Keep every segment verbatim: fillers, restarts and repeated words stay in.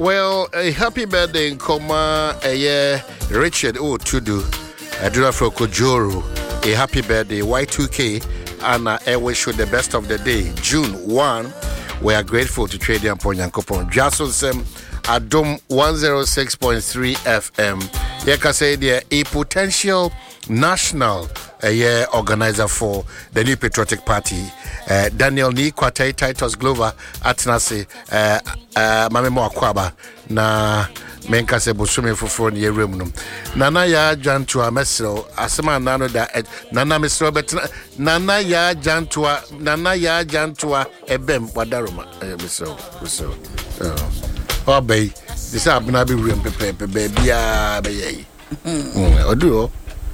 Well, a happy birthday in Koma, a year, Richard O. Tudu, a Dura for Kojoro, a happy birthday, Y two K, and I wish you the best of the day. June first, we are grateful to Trade and Ponyankopon. Jason Sem, Adom one oh six point three F M. Yeka say there a potential national a year organizer for the new patriotic party. Uh, Daniel Ni Kwate Titus Glover Atnase uh, uh, Mamemo Akwaba na menka se bosume foforo ne yewrem no nana ya jantua mesro asema nano da nana mesro bet nana ya jantua nana ya jantua ebem wadaroma mesro mesro oh bay this abna be wrem pepe bia be yi odu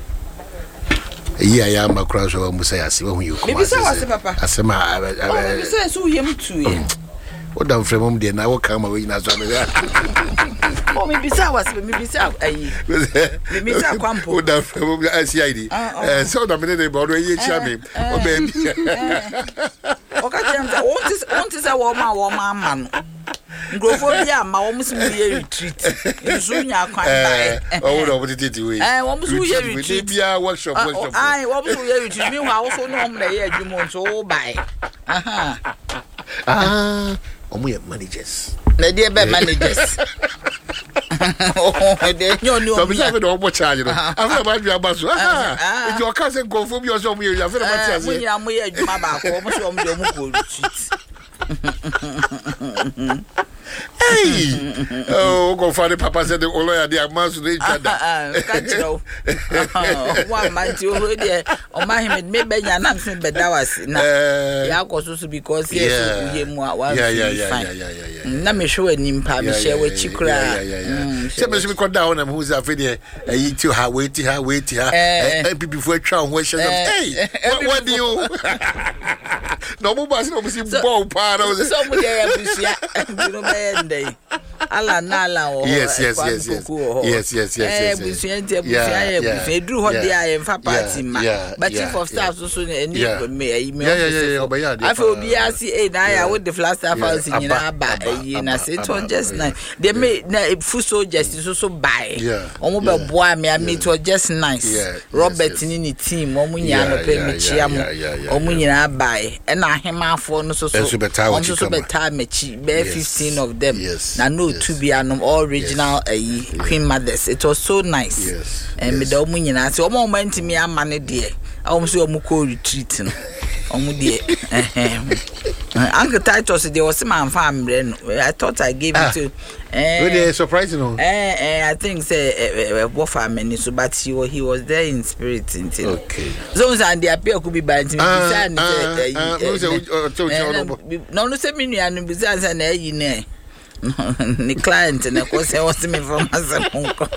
yeah, yeah, my crush or Musaya. Maybe so, Papa. I said, my I say, so him too. What down from home, dear? Now come away. Now, oh, maybe so was maybe so. Maybe so, come put down from home. I see, I did. So, the minute about where you charming. Oh, baby. Okay, what is what is a woman, woman, man? Go for ya, my almost be retreat. In soon, ya quite. Oh, no, what did you? I almost be a retreat. Workshop, workshop. I almost be a retreat. You also know me, you want so buy. Aha. Ah, we have managers. The dear managers. Oh, you know, we have no more charge. I've about your bus. Ah, if your cousin go for your son, you have about we are we are almost on your retreat. Hey, oh, go for the papa said the lawyer, they are master each other. One man to already on my him, maybe you're not saying, but that was now. Yeah, also because yeah, yeah, yeah, yeah, yeah, yeah. Let me show an impact, share with Chikra. Yeah, yeah, yeah. Somebody we got down and who's afraid there, eat you, how wait, how wait, how before a trial, where she hey, what do you? No more, no more, ball part of the somebody. Day. Ala nala yes yes yes yes yes yes yes yes yes yeah yeah drew hot there in fa party ma but chief of staff so so any me me yeah yeah I feel be as eh na ya with the flash staff house in aba eh na say it was just nice they made na full soldiers so so buy omo be boa me I mean it was just nice Robert in the team omo nya no pe me chia mo omo nyina buy e na ahemafo no so so omo so better me chi be fifteen of them yes. Now no yes. to be an all original yes. uh, Queen Mothers. It was so nice. Yes. And with the woman, so one moment to me, I'm man dear. I almost saw Muko retreating. Omu dear. Uncle Titus, there was some man family. I thought I gave it to. Really surprising. Eh, eh, I think say what family. So, but he was he was there in spirit. Okay. Those and the appeal could be by me. No, no, say me and besides and you know. The client and of course I was me from Mazamunko.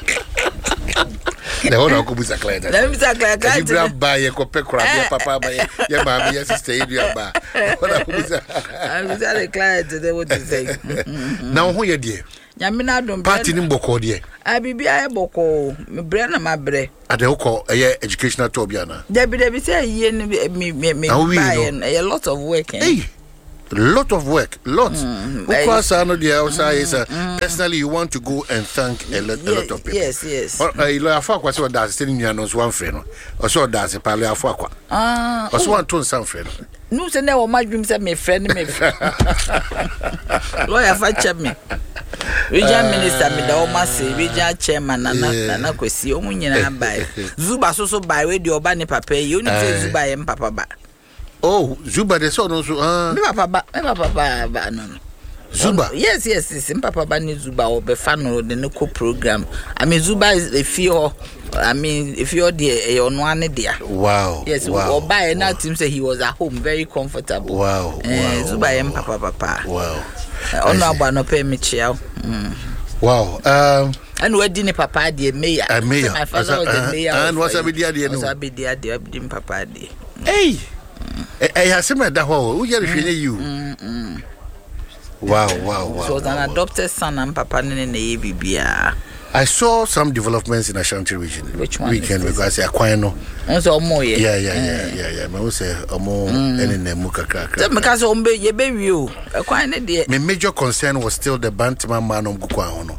The whole of the client. Let me say, I grab by a copper crab, papa, by your mammy, your sister, your bar. I was at a client today. What to say? Now, who you dear? Yamina don't party in Boko, dear. I be be a boko, my brain and my bread. At the Oko, a educational Tobiana. There be there say, ye me me me a lot of work. Hey. Lot of work, lots. Mm, because I know the outside is personally you want to go and thank a lot, yes, a lot of people. Yes, yes. Or a lawyer for what so that's telling you knows one friend, or so that's a palea for what. Ah, or so one to some friend. No, send out my dreams at me, friend, me. Lawyer for me. Regional minister, me the Omasi, regional chairman, and Nana Kwesi, Omunya by Zuba so by radio Bani Papa, you need to Zuba and Papa. Oh, Zuba the son also. Ah, me papa, me papa, no. Zuba. Yes, yes, yes. Me papa bani Zuba or Befano the Nico program. I mean Zuba is a fear. I mean, if you're there, on one there. Wow. Yes. Wow. Or by now, Tim say he was at home, very comfortable. Wow. Uh, Zuba and papa, papa. Wow. Oh no, but no pay me child. Wow. Um. And where didn't papa dear mayor? A mayor. My father was the mayor. And what's a bit the idea? What's a bit the idea? Didn't papa dear. Hey. I have seen that whole. Who you you? Wow, wow, wow. So was an adopted son and papa in the A B B. I saw some developments in Ashanti region. Which one? Weekend because Aquino. Also, more, yeah. Yeah, yeah, yeah, yeah, yeah. I was say more any Nemuka crack. Because Ombe, you baby, you. Aquino, my major concern was still the Bantam man on Gukwahono.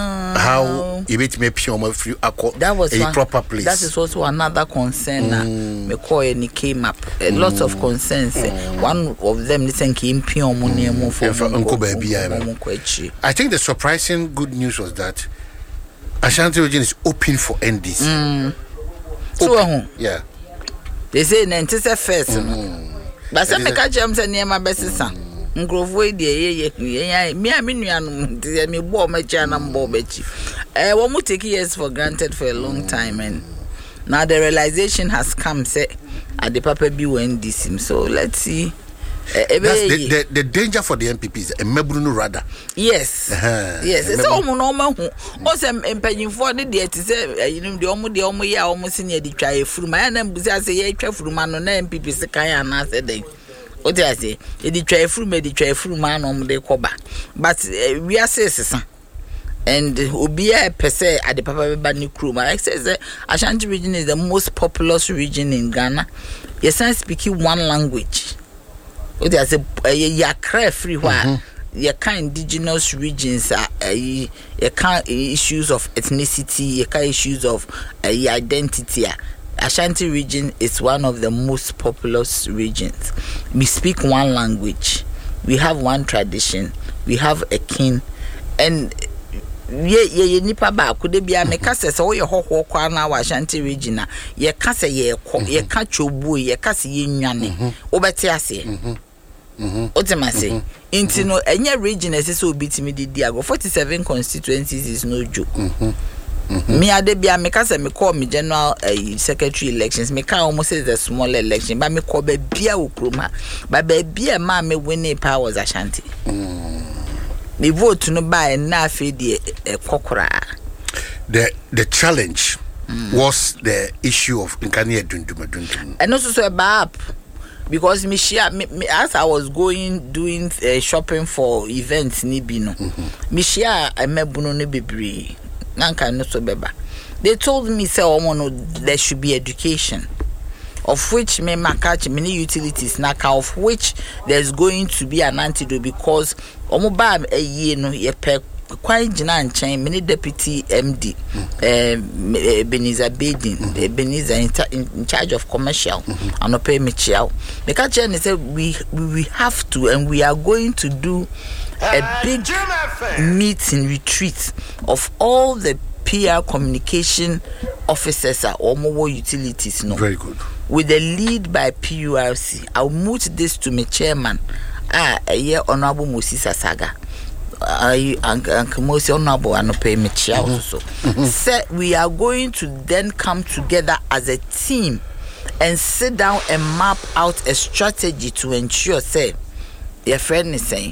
How you meet me pure that was a one, proper place. That is also another concern. Mm. McCoy and came up a mm. lot of concerns. Mm. One of them listen came pure money mm. for, for Uncle Baby. I think the surprising good news was that Ashanti region is open for N D C. Mm. So uh, yeah, they say ninety first. Mm. But some catch them say near my best son. Ngrofo dey ye me a me nuanom dey me bo ma cha na mbo bachi eh wo mu take years for granted for a long time, and now the realization has come say at the papa bi when this him. So let's see. That's the, the, the danger for the M P Ps, a mebrunu rather. Yes, uh-huh. Yes. It's all no man who also empaying for the dear to say, you know, the almost the almost ya almost in the try through my name. I say, yeah, try through man on M P Ps. The kind and answer them. What do I say? The try through me, the try through man on the coba. But we are says, and Obia per se at the Papa Bani crew. My ex says Ashanti region is the most populous region in Ghana. Yes, I speaking one language. What do I say? You are free where you can indigenous regions are you can issues of ethnicity, you can issues of identity. Ashanti region is one of the most populous regions. We speak one language, we have one tradition, we have a king, and ye ye nipa ba ko de bia me kase se wo ye hoho kwa na wa Ashanti region ye kase ye ko ye ka chobu ye kase ye nwane wo bete ase mhm otima say inti no enye region ese so obitimi didi ago forty-seven constituencies is no joke. Mhm Mm-hmm. Me ade bia me kase me call me general uh, secretary elections me can almost say the small election but me call be bia okroma but be bia ma me win powers Ashanti. Mm. The vote no buy na fe de kokora. The the challenge mm. was the issue of Nkania Dunduma Dundum. And also so about because me share me, me, as I was going doing uh, shopping for events ni bi no. Mm-hmm. Me share I mebuno ne bebre. They told me say oh no there should be education, of which me catch many utilities naka, of which there's going to be an antidote because omo ba a year no ye pe quite jina nchen many deputy M D eh Beniza Badin Beniza in charge of commercial and no pay me chiao me catch and say we we have to and we are going to do a big meeting retreat of all the P R communication officers at Omowo utilities. No, very good. With the lead by P U R C, I'll move this to my chairman. Ah, a year honorable Moses Saga. I and Mosi honorable and pay me chair also. Said we are going to then come together as a team and sit down and map out a strategy to ensure. Say, your friend is saying.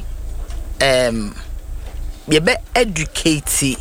Um, you be educating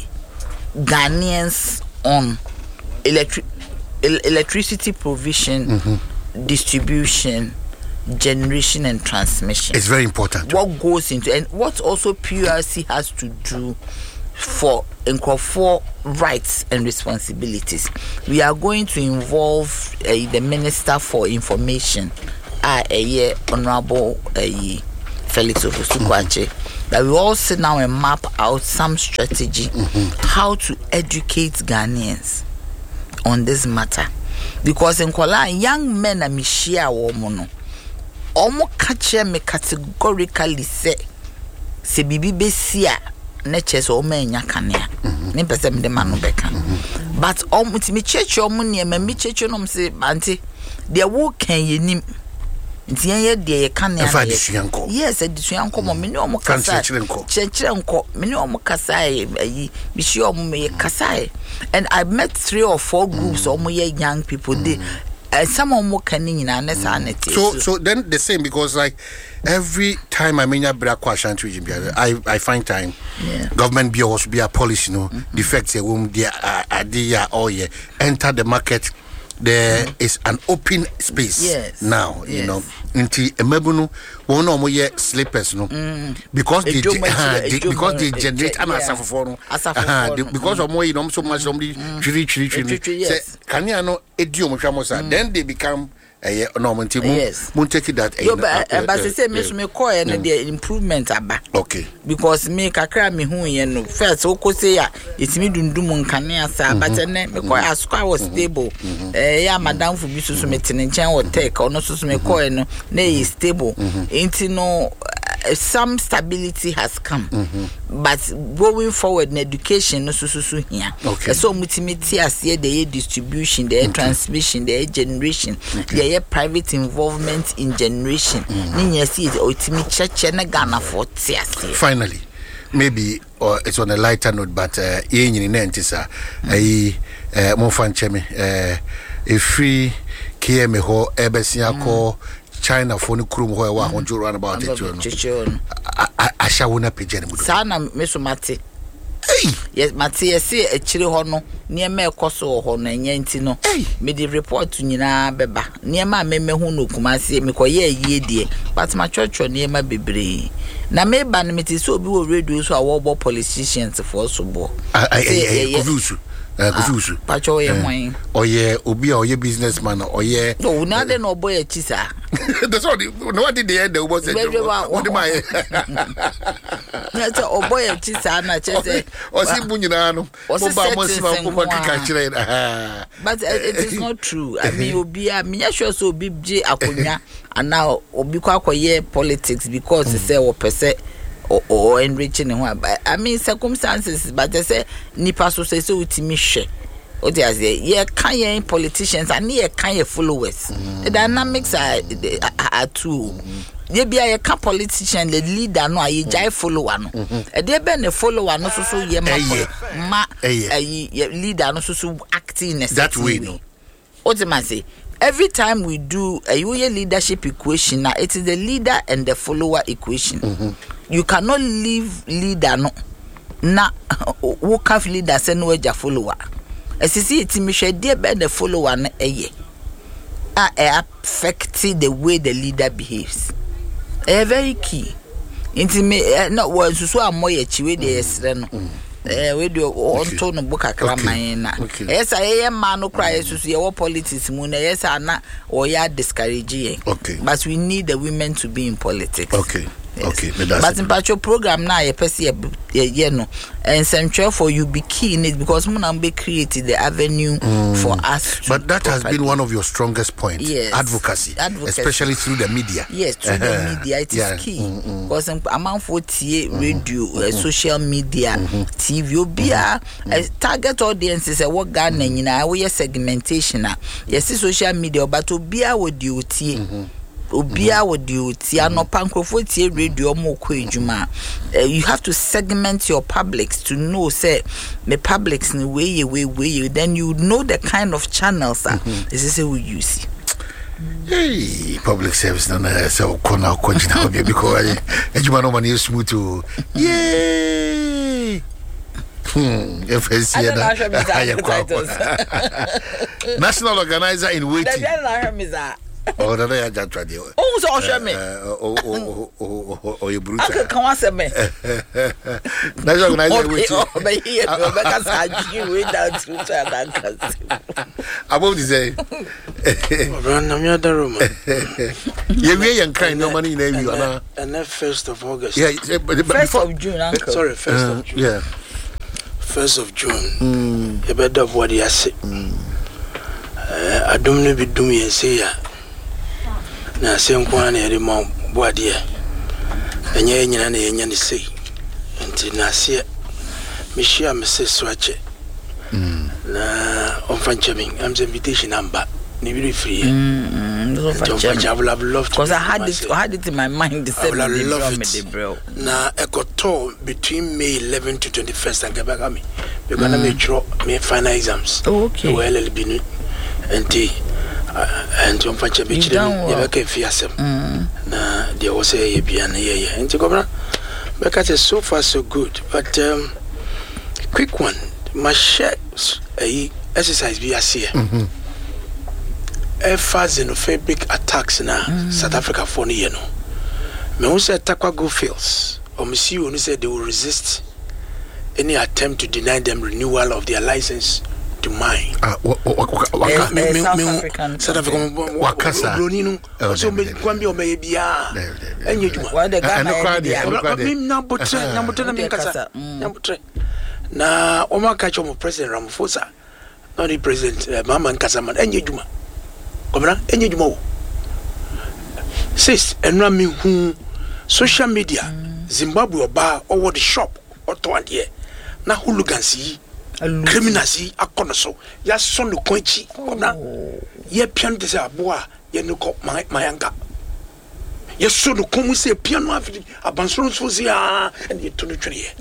Ghanaians on electric el- electricity provision, mm-hmm. distribution, generation, and transmission. It's very important. What goes into and what also P U R C has to do for for rights and responsibilities. We are going to involve uh, the Minister for Information, uh, a year honorable uh, Felix Ofosu-Kwakye. Mm-hmm. That we all sit down and map out some strategy mm-hmm. how to educate Ghanaians on this matter, because in Kola young men are mishia woman omo kache me categorically say se bibi besia nature so men yakania ni pese me de manu beka but omo ti me cheche omo ne me me cheche no say anti de wo kan yenim nti yen de ye kan ya yes edisuan ko mo me ne omo kasa chechire nko me ne omo kasa ayi bi shi omo me kasa and I met three or four groups omo ye young people they uh, some omo kan ni na na sanity so so then the same because like every time I mean bra kwa Ashanti region I I find time yeah. Government be also be a policy no mm-hmm. defects a wom dia ade ya all year enter the market there mm. is an open space yes. now, yes. you know. Nti emebunu won no mo ye slippers no mm. because they, uh, they because they generate an asafo no uh, because of more you know so much somebody chiri chiri chiri say can you know edio mo hwamosa then they become eh no mo nti mo take that eh but say me so me call eh the improvement aba okay because me kakra me hu ye no first o ko say ya etimi dundum nkane asa but ne me call asukwa was stable eh ya madam fu bi so so me tene nchen wo tech ono so so me call no na is stable into no uh, some stability has come mm-hmm. but going forward in education no so so so here okay. so multimity as here the distribution the okay. transmission the generation okay. the private involvement in generation ni yes is ultimate church na Ghana for finally maybe or it's on a lighter note but uh yen ni ntisa ai mo fan cheme eh a free K M ho ebesia ko China for the crew who are on run about it. I shall win a pigeon. Sana, Miss Mati. Yes, Mati, I see a chili hono near me coso hono and yentino. Made the report to Nina Beba. Near my meme who no kumasi, me ko ye ye dear, but my church or near my baby. Na me ban me so be reduce our war politicians for so bo. I confuse. Uh, Kufusu. Pacho ye mwen. Oye, obi oye businessman. Oye. No, na de no boy chisa. That's what. No, what did the end? What was it? What am I? That's a boy chisa na chese. Osi bunyina no. Oba mo si ma ko kika kire. But it is not true. I mean, obi a me sure so obi je akonya and now obi kwa akoye politics because he say o pese or, or enriching one. But I mean circumstances, but they say nipa so say so utimi hwe. O dey say yeah kan politicians and yeah kan followers. The dynamics are are two. Ye bia ye ka politician the leader no aye jai follower no. E dey be ne follower no so so ye ma ma aye leader no so so acting in that way no. O dey man say every time we do a uh, leadership equation now it is the leader and the follower equation. Mm-hmm. You cannot leave leader no na who can leader say no eja follower. As you see it me share dey be the follower na eye a affect the way the leader behaves. A very key. Inti me no was so amoye chiwe dey esre no. Eh we do on to no book akra man na. Yes I man no cry susu ye politics mu na yes na o ya discourage ye. Okay. But we need the women to be in politics. Okay. Yes. Okay, but in patcho program now you perceive you know and central for you be key in it because Munambe created the avenue mm. for us to but that properly. Has been one of your strongest points. Yes. Advocacy, advocacy especially through the media. Yes, through uh-huh. the media it is yeah. key mm-hmm. because among forty radio mm-hmm. uh, social media mm-hmm. T V obia mm-hmm. uh, target audiences uh, what Ghana you know we segmentation uh, yes social media but obia would you tie obia would you tia no pankrofo tie radio mo ko ejuma you have to segment your publics to know say the publics in way way way then you know the kind of channels that mm-hmm. this is we use. Hey, public service no na so kona ko jina obi because ejuma no man is smooth to yay hmm F S C national organizer in waiting. Oh, no, I just tried you. Oh, so show me. Oh, oh, oh, oh, oh, oh, you brutal. I can't answer me. That's organizer with you. Oh, but here, because I you wait down to that. I'm going to say, run a other room. You're really and crying no money in you. And then first of August. Yeah, first of June, uncle. Sorry, first of June. Yeah. First of June. You better what you say. I don't know be doing and say ya. Na sem kwa na eri mo boade enye nyina na yenya ne sei enti na se me hia me se swache mm na onfanche min am invitation number ni bi free mm onfanche I would love because I had it I had it in my mind the same day bro na ekoto between May eleventh to twenty-first and gaba me because na me draw me final exams oh, okay well L B enti and on fache be chire ye be ka fi asem na they will say ye bia na ye ye enti gobra because it's so far so good but um quick one my share a exercise be as here efa xenophobic attacks na mm. South Africa for no no me who say Takwa Goldfields or Monsieur who said they will resist any attempt to deny them renewal of their license to mine. Ah, waka me me me South Africa wakasa. Broni no so me kwambi o me bia. Enye juma. Wa de Ghana bia. Me na botre na botre na me kasa. Na botre. Na o ma ka chomo President Ramaphosa. No the President Mama Nkasa man enye juma. Komra enye juma wo. Sis enra me hu social media Zimbabwe oba over the shop oto ade na hooligans yi criminals yi akono so ya so no kwanchi komna ye piano de se aboa ye no ko mayanga ye so no komu se piano afidi abansoro so se a and ye to no twere ye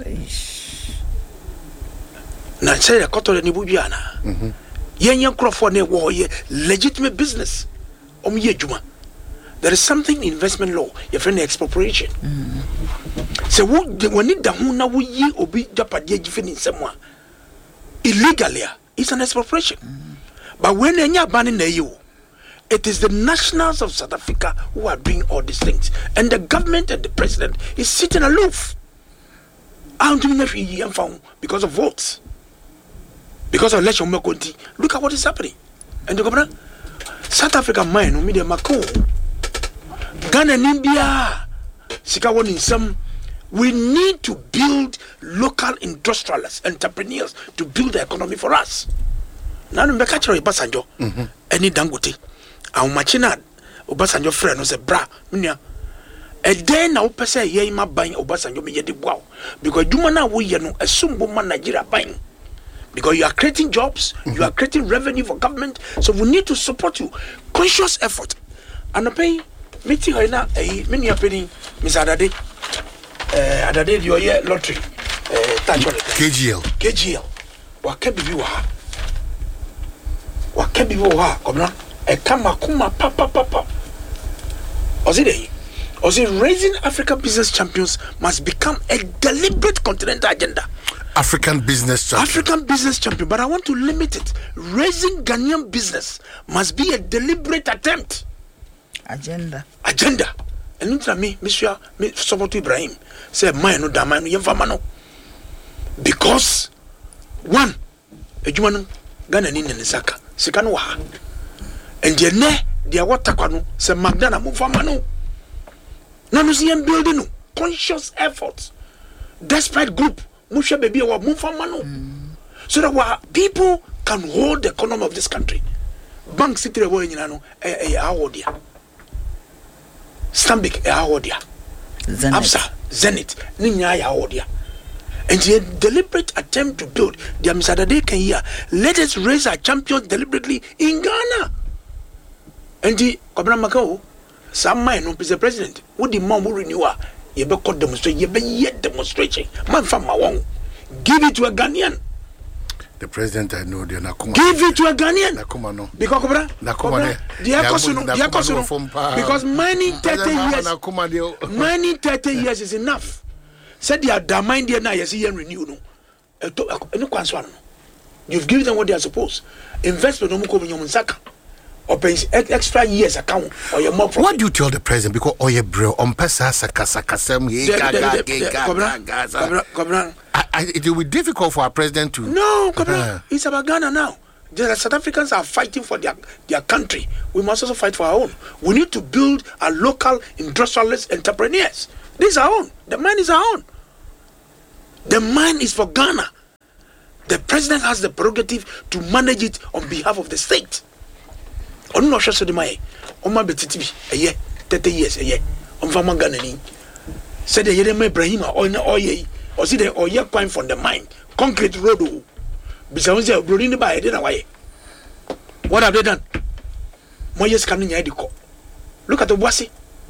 na say ya kotore ni budua na mhm ye nya krofo na wo ye legitimate business om ye djuma. There is something in investment law, your friend expropriation. Mm. So when it down now we ye obi japadi given in someone illegally, it's an expropriation. Mm. But when any banning you, it is the nationals of South Africa who are doing all these things, and the government and the president is sitting aloof. I'm doing everything found because of votes, because of election. Look at what is happening, and the governor, South Africa mine, no media Macau. Ghana and India, Sikawan in some, we need to build local industrialists, entrepreneurs to build the economy for us. Now, I'm catch Obasanjo, any Dangote, and Machinad, Obasanjo friend was a bra, Minia. And then now, per se, ye ma buying Obasanjo, me yet wow, because you man, we know a sumbo man Nigeria buying. Because you are creating jobs, mm-hmm. you are creating revenue for government, so we need to support you. Conscious effort. And I pay. Meeting her now, a many opinion, Miss Adade, uh, Adade, your year lottery, uh, K G L. K G L. What can be you? What can be you? Come on, a Kamakuma, papa, papa. Was it? Was it raising African business champions must become a deliberate continental agenda? African business champion. African business champion, but I want to limit it. Raising Ghanaian business must be a deliberate attempt. Agenda. Agenda. And into me, Monsieur Sobotu Ibrahim said, "My no da, my no yemfamano." Because one, a Jumano Ghana in the Saka, Sikanwa, and the ne, the Watakano, said Magdana Mufamano. Nanusian building conscious efforts, despite group, Musha baby or Mufamano, so that people can hold the economy of this country. Bank City away in Yano, a awodia. Stambik a awodia. Absa, Zenit, Ninya awodia. And the deliberate attempt to build the Amisadade can hear. Let us raise our champions deliberately in Ghana. And the Kobra Macau, some man who is the president, would the mom will renew her. You be called demonstration, you be yet demonstration. Man from Mawong. Give it to a Ghanaian. The president I know, the Nakuma. Give it to a Ghanaian. Nakuma no. Because Kobra, Nakuma, the Akosuno, the Akosuno. Because mining thirty years, mining thirty years is enough. Said they are damned there now, you see, and renew. No, you've given them what they are supposed. Investment no more in your Saka. Or pay extra years account or your more profit. What do you tell the president? Because oh yeah, bro, on pesa saka saka sem ye gaga gaga. It will be difficult for our president to. No, Kobra, it's about Ghana now. The South Africans are fighting for their their country. We must also fight for our own. We need to build a local industrialist entrepreneurs. This is our own. The mine is our own. The mine is for Ghana. The president has the prerogative to manage it on behalf of the state. On no share the money. On my betitibi a year, thirty years a year. On Fama Ghanani. Said the Yerema Ibrahim or no ye, or see the or year coin from the mine. Concrete road. Besides, they're blowing by it away. What have they done? More years coming here. Look at the Boissy.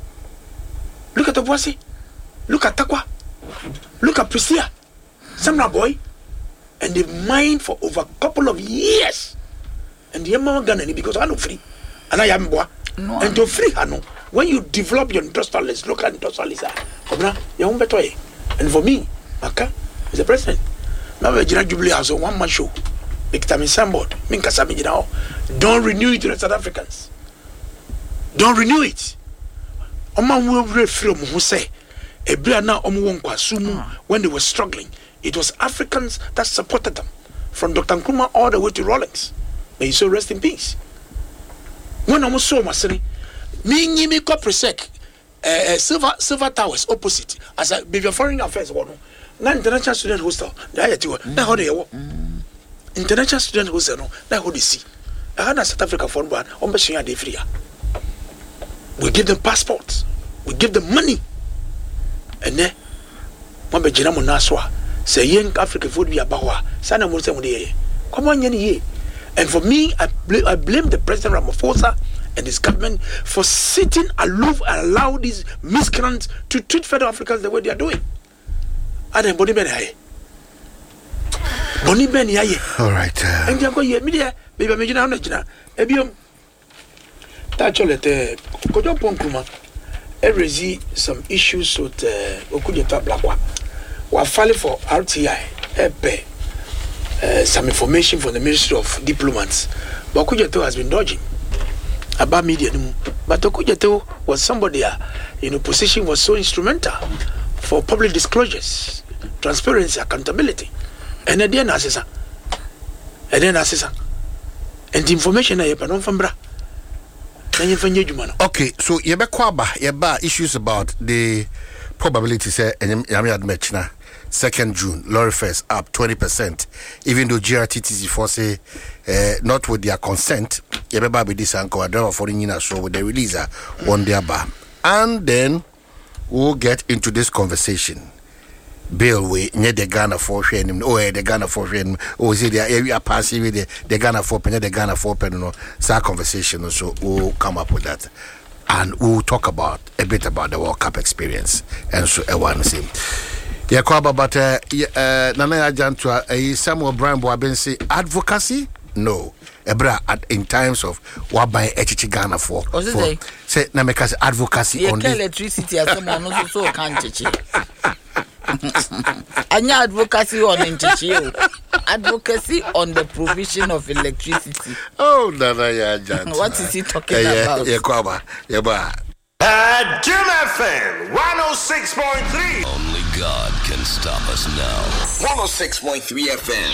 Look at the Boissy. Look at Takwa. Look at Priscilla. Samra boy. And they've mined for over a couple of years. And the Yamma Ghanani because I know free. And I am boy. No, and to free Hano. When you develop your industrialists, local industrialists, you won't better. And for me, Maka is the president. Now we General Jubilee has a one man show. Big time in Sambod. Minka Sami, you know. Don't renew it to the South Africans. Don't renew it. Oma will refrain who say, Ebriana Omuwankwa Sumu, when they were struggling, it was Africans that supported them, from Doctor Nkrumah all the way to Rawlings. May you so rest in peace. When I saw Masini, me me Copresec, uh, Silver Silver Towers opposite, as a baby foreign affairs one. Now international student hostel, there you are. Now how they are. International student hostel, no, now how they see. I had a South Africa phone ban on Bashia de Fria. We give them passports, we give them money, and then Mamba Jinamo Naswa say young African food be a bawa. Sana Musa Mude. Come on, Yenny. And for me, I, bl- I blame the President Ramaphosa and his government for sitting aloof and allow these miscreants to treat fellow Africans the way they are doing. Adam Boni Ben Haye. Boni Ben Haye. All right. Uh... And Janko Ye Media, Baby Majina Najina, Ebium Tacholete, Kojo Ponkuma, every see some issues with Okudeta Blakwa. We're filing for R T I, Epe. Uh, some information from the Ministry of Diplomats. But Okujeto has been dodging about media. But Okujeto was somebody uh, in a position was so instrumental for public disclosures, transparency, accountability. And then assessor. And then assessor. And the information I have from Bra. Okay, so yebe kwaba yeba issues about the probability say and yami admit na second June, lorry fares up twenty percent, even though G R T T C for say uh, not with their consent, yebe be this anko driver for in so with the releaser on their bar. And then we'll get into this conversation. Bill we near the Ghana for him, oh the Ghana for him, oh see the area passing with the the Ghana for pen, the Ghana for pen, no, so conversation, so we'll come up with that. And we'll talk about a bit about the World Cup experience and so I want to say. Yeah, Kwaba, but uh, uh, Nana Ajantua, uh, Samuel Brian Boabensi advocacy? No. Ebra at in times of what by Echichi Ghana for. What's it say? Nameka's advocacy yeah, on the electricity as someone also so can't teach. Anya advocacy on Nchichi. Advocacy on the provision of electricity. Oh, Nana Ajantua. What is he talking yeah, about? Yeah, Kwaba. Yeah, ba. Uh, Jim F M one oh six point three. Only God can stop us now. one oh six point three F M.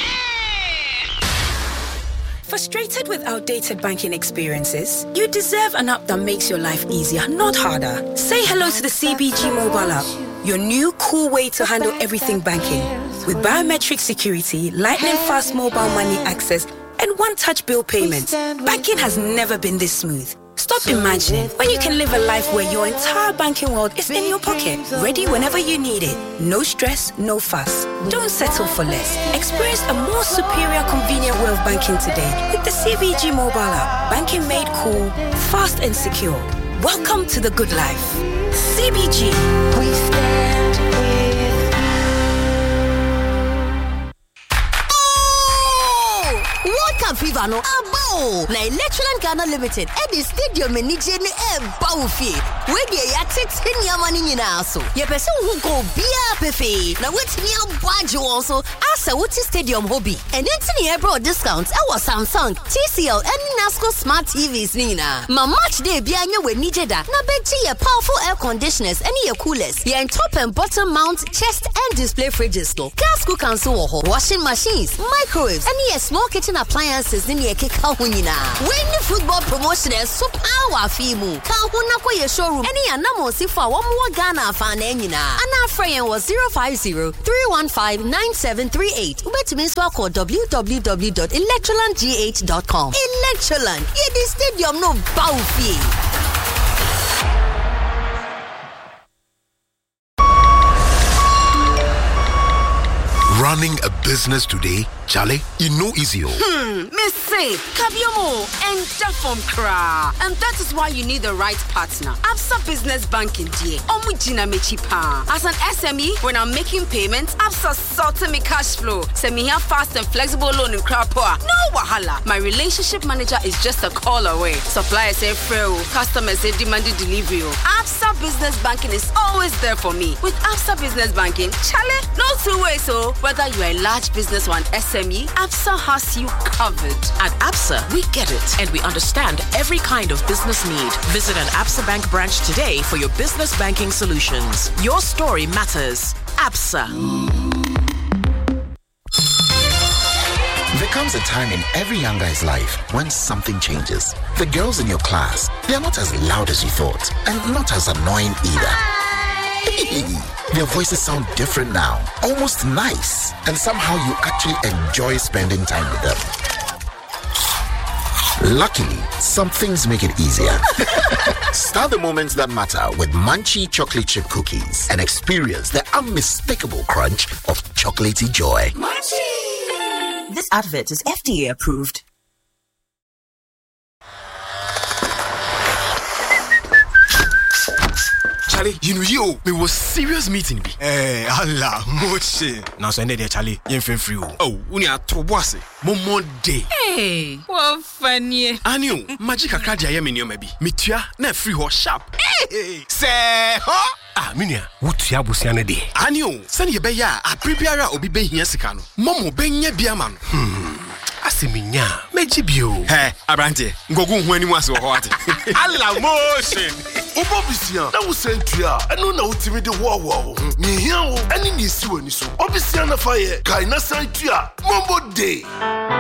Frustrated with outdated banking experiences? You deserve an app that makes your life easier, not harder. Say hello to the C B G mobile app, your new cool way to handle everything banking. With biometric security, lightning fast mobile money access, and one-touch bill payments, banking has never been this smooth. Stop imagining when you can live a life where your entire banking world is in your pocket, ready whenever you need it. No stress, no fuss. Don't settle for less. Experience a more superior, convenient way of banking today with the C B G mobile app. Banking made cool, fast and secure. Welcome to the good life. C B G. We stand with you. Oh! World Cup fever no abo. Na Electroland Ghana Limited at the stadium in Nigeria e bawfi. We dey ya ten yamani nyina so. Ye person who go bia pefe. Na wetimi abwaje won so asa wuti stadium hobby. And then e bro discounts e was Samsung, T C L and Nasco smart T Vs nina. Ma match day bia nya we Nijeda. Na beji ye powerful air conditioners and ye coolers. Ye top and bottom mount chest and display fridges no. Gas cooker so ho. Washing machines, microwaves and ye small kitchen appliances ni ye keka hunyina. Win the football promotion and super power fimu. Ka huna ko ye showroom any anamo si for one more Ghana fan nyina. Ana frayen was zero five zero three one five nine seven three eight. Ubetumi so call w w w dot electroland g h dot com. Electroland, ye the stadium no bawfi. Running a business today, Charlie, you know easy. Hmm, Miss Say, Kabiomo, and Jafom Kra. And that is why you need the right partner. Absa Business Banking, dear. Omujina Mechipa. As an S M E, when I'm making payments, Absa sorting me cash flow. Send me here fast and flexible loan in Krapoa. No wahala. My relationship manager is just a call away. Suppliers say frail, customers say demanded delivery. Absa business banking is always there for me. With Absa Business Banking, Charlie, no two ways, so whether you're a large business or an S M E, Absa has you covered. At Absa, we get it, and we understand every kind of business need. Visit an Absa Bank branch today for your business banking solutions. Your story matters. Absa. There comes a time in every young guy's life when something changes. The girls in your class, they are not as loud as you thought, and not as annoying either. Their voices sound different now, almost nice, and somehow you actually enjoy spending time with them. Luckily, some things make it easier. Start the moments that matter with Munchie chocolate chip cookies and experience the unmistakable crunch of chocolatey joy. Munchie! This advert is F D A approved. Charlie, you know you, we was serious meeting be. Eh, Allah, moche. Now send it there, Charlie. You ain't free. Oh, we are to boss. Momo day. Hey, what funny. Anio, magic a card ya menio maybe. Mitua na free ho sharp. Hey, say ho. Ah, minia. What ya busiane de? Anio, send ye be ya. A prepare obi be here sikano. Momo be nye biaman. Hmm. Asiminya, meji bio. Hey, Abrante, ngogu hu animu ase ho ate. Allah motion. Obobisia, na wo sentua, eno na utimi de wo wo. Ni hia wo, ani ni si wani so. Obisia na fa ye, kai na sentua, mombo day.